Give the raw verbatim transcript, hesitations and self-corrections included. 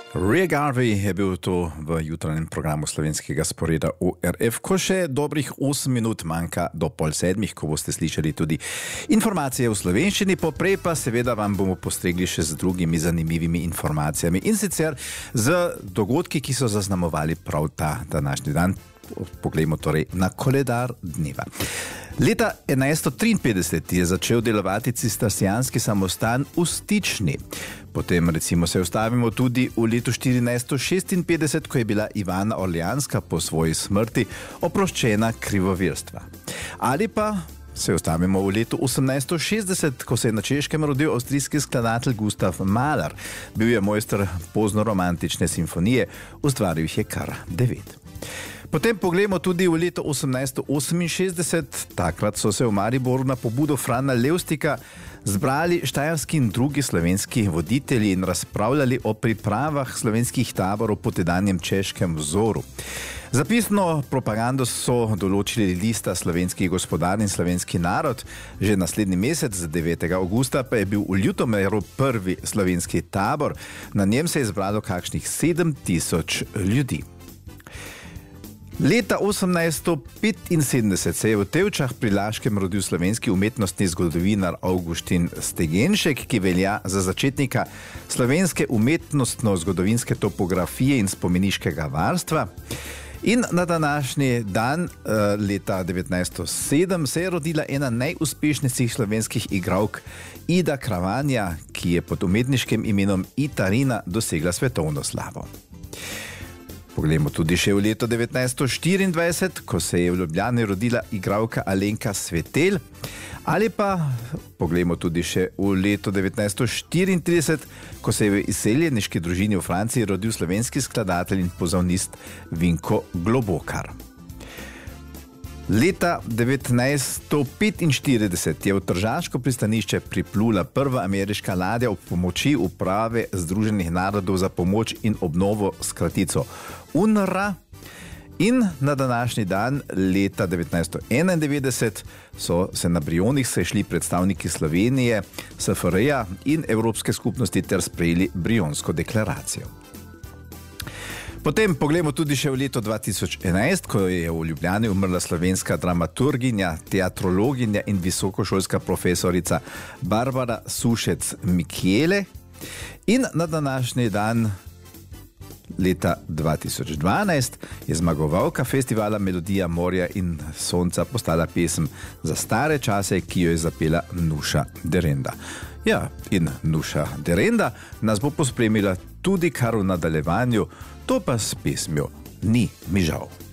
Ray Garvey je bil to v jutranjem programu slovenskega sporeda O R F, ko še dobrih osem minut manjka do pol sedmih, ko boste slišali tudi informacije v slovenščini, poprej pa seveda vam bomo postregli še z drugimi zanimivimi informacijami in sicer z dogodki, ki so zaznamovali prav ta današnji dan. Poglejmo torej na koledar dneva. Leta enajststo triinpetdeset je začel delovati cistercijanski samostan v Stični. Potem recimo se ustavimo tudi v letu štirinajststo šestinpetdeset, ko je bila Ivana Orleanska po svoji smrti oproščena krivovirstva. Ali pa se ustavimo v letu osemnajststo šestdeset, ko se je na Češkem rodil avstrijski skladatelj Gustav Mahler. Bil je mojster poznoromantične simfonije, ustvaril jih je kar devet. Potem pogledamo tudi v leto osemnajststo oseminšestdeset. Takrat so se v Mariboru na pobudo Frana Levstika zbrali štajerski in drugi slovenski voditelji in razpravljali o pripravah slovenskih taborov po tedanjem češkem vzoru. Zapisno propagando so določili lista Slovenski gospodar in slovenski narod. Že naslednji mesec, devetega avgusta, pa je bil v Ljutomeru prvi slovenski tabor. Na njem se je zbralo kakšnih sedem tisoč ljudi. Leta osemnajststo petinsedemdeset se je v Tevčah pri Laškem rodil slovenski umetnostni zgodovinar Avguštin Stegenšek, ki velja za začetnika slovenske umetnostno-zgodovinske topografije in spomeniškega varstva. In na današnji dan, leta devetnajststo sedem, se je rodila ena najuspešnejših slovenskih igralk, Ida Kravanja, ki je pod umetniškim imenom Itarina dosegla svetovno slavo. Poglejmo tudi še v leto devetnajststo štiriindvajset, ko se je v Ljubljani rodila igralka Alenka Svetelj, ali pa poglejmo tudi še v leto devetnajststo štiriintrideset, ko se je v izseljeniški družini v Franciji rodil slovenski skladatelj in pozavnist Vinko Globokar. Leta devetnajststo petinštirideset je v tržaško pristanišče priplula prva ameriška ladja ob pomoči Uprave Združenih narodov za pomoč in obnovo s kratico U N R W A. In na današnji dan, leta devetnajststo enaindevetdeset, so se na Brionih sešli predstavniki Slovenije, S F R J in Evropske skupnosti ter sprejeli Brionsko deklaracijo. Potem poglejmo tudi še v leto dva tisoč enajst, ko je v Ljubljani umrla slovenska dramaturginja, teatrologinja in visokošolska profesorica Barbara Sušec-Mikjele. In na današnji dan, leta dva tisoč dvanajst, je zmagovalka festivala Melodija morja in sonca postala pesem Za stare čase, ki jo je zapela Nuša Derenda. Ja, in Nuša Derenda nas bo pospremila tudi kar v nadaljevanju, to pa s pesmjo Ni mi žal.